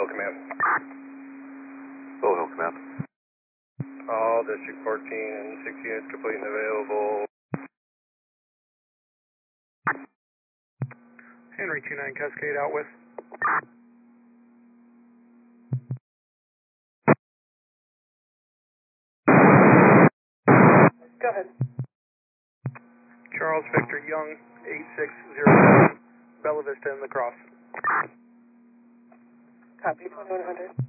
Hill Command. Bull Hill Command. All District 14 and 6 units complete and available. Henry 29 Cascade out with. Go ahead. Charles Victor Young 8607 Bella Vista in the cross. Copy 2100.